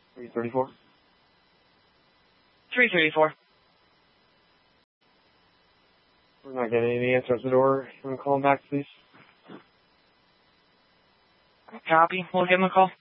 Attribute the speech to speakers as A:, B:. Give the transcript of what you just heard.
A: 334.
B: 334.
A: We're not getting any answer at the door. You want to call him back, please?
B: Copy. We'll give him a call.